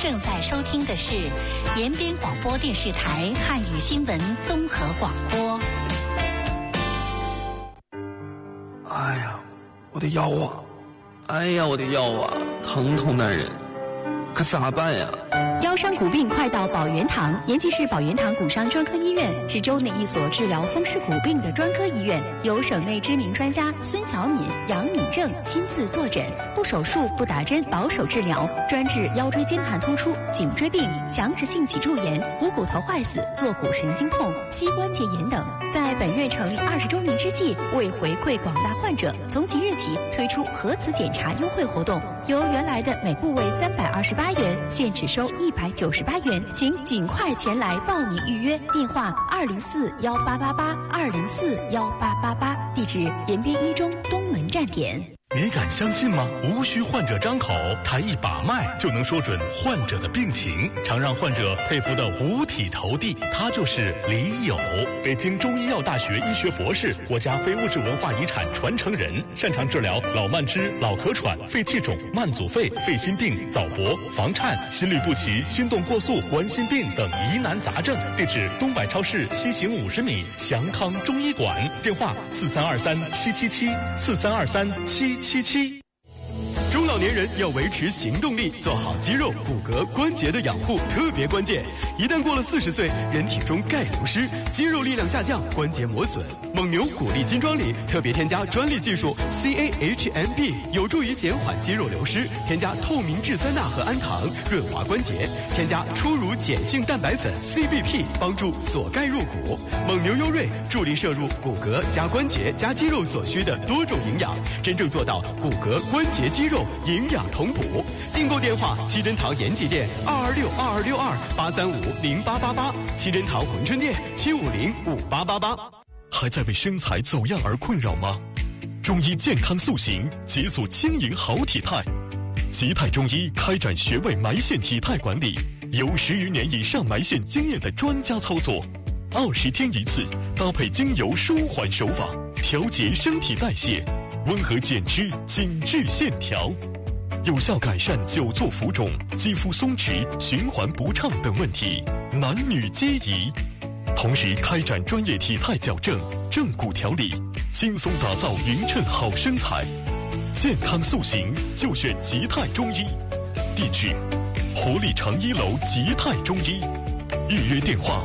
正在收听的是延边广播电视台汉语新闻综合广播。 哎呀，我的腰啊！哎呀，我的腰啊，疼痛难忍，可咋办呀？ 腰伤骨病快到保元堂，延吉市保元堂骨伤专科医院是州内一所治疗风湿骨病的专科医院，由省内知名专家孙小敏、杨敏正亲自坐诊，不手术、不打针，保守治疗，专治腰椎间盘突出、颈椎病、强直性脊柱炎、股骨头坏死、坐骨神经痛、膝关节炎等。在本院成立20周年之际，为回馈广大患者，从即日起推出核磁检查优惠活动，由原来的每部为328元，现只收198元，请尽快前来报名预约。电话2041888，2041888，地址延边一中东门站点。 你敢相信吗？无需患者张口，他一把脉就能说准患者的病情，常让患者佩服的五体投地。他就是李友，北京中医药大学医学博士，国家非物质文化遗产传承人，擅长治疗老慢支、老咳喘、肺气肿、慢阻肺、肺心病、早搏、房颤、心律不齐、心动过速、冠心病等疑难杂症。地址：东百超市西行50米，祥康中医馆。电话：4323-777，4323-777。中老年人要维持行动力，做好肌肉、骨骼、关节的养护特别关键。一旦过了40岁，人体中钙流失，肌肉力量下降，关节磨损。蒙牛骨力金装里特别添加专利技术 CAHMB， 有助于减缓肌肉流失。添加透明质酸钠和氨糖，润滑关节。添加初乳碱性蛋白粉 CBP， 帮助锁钙入骨。蒙牛优瑞助力摄入骨骼加关节加肌肉所需的多种营养，真正做到骨骼、关节、肌肉营养同补。订购电话：七珍堂延吉店2262262835888，七珍堂珲春店7505888。还在为身材走样而困扰吗？中医健康塑形，解锁轻盈好体态。吉泰中医开展穴位埋线体态管理，有10余年以上埋线经验的专家操作，20天一次，搭配精油舒缓手法，调节身体代谢，温和减脂，紧致线条，有效改善久坐浮肿、肌肤松弛、循环不畅等问题，男女皆宜。同时开展专业体态矫正、正骨调理，轻松打造匀称好身材。健康塑形就选吉泰中医，地址：活力城1楼吉泰中医，预约电话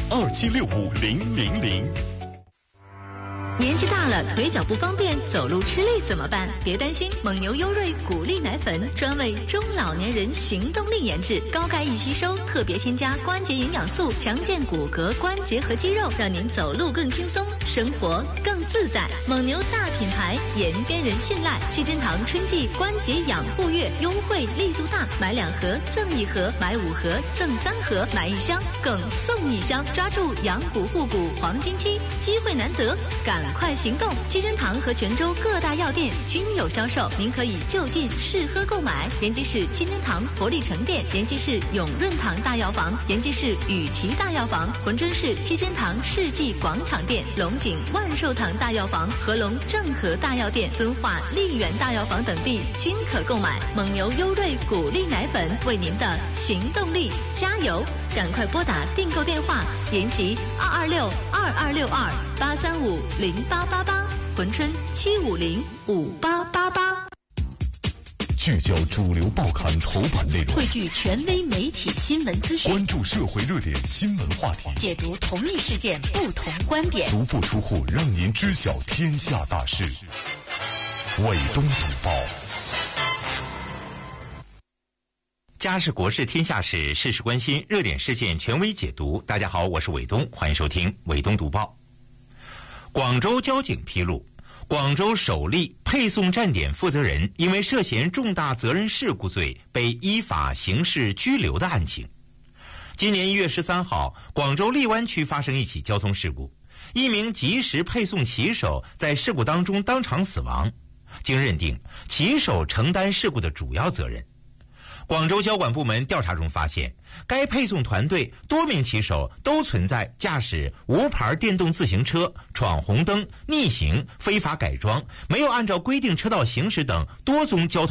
：27650000。 年纪大了，腿脚不方便，走路吃力怎么办？别担心，蒙牛优瑞骨力奶粉专为中老年人行动力研制，高钙易吸收，特别添加关节营养素，强健骨骼、关节和肌肉，让您走路更轻松，生活更自在。蒙牛大品牌，延边人信赖。七珍堂春季关节养护月优惠力度大，买2盒赠1盒，买5盒赠3盒，买1箱更送1箱，抓住养骨护骨黄金期，机会难得，赶快行动！七珍堂和泉州各大药店均有销售，您可以就近试喝购买。延吉市七珍堂活力城店、延吉市永润堂大药房、延吉市雨琦大药房、珲春市七珍堂世纪广场店、龙井万寿堂大药房、合龙正和大药店、敦化丽园大药房等地均可购买。蒙牛优瑞骨力奶粉为您的行动力加油！赶快拨打订购电话：延吉226226283508888，珲春7505888。 聚焦主流报刊头版内容， 汇聚权威媒体新闻资讯， 关注社会热点新闻话题， 解读同一事件不同观点， 足不出户让您知晓天下大事。伟东读报， 家事国事天下事，事事关心，热点事件权威解读。大家好，我是伟东，欢迎收听伟东读报。广州交警披露，广州首例配送站点负责人因为涉嫌重大责任事故罪被依法刑事拘留的案情。今年1月13号，广州荔湾区发生一起交通事故，一名即时配送骑手在事故当中当场死亡，经认定骑手承担事故的主要责任。广州交管部门调查中发现，该配送团队多名骑手都存在驾驶无牌电动自行车、闯红灯、逆行、非法改装、没有按照规定车道行驶等多宗交通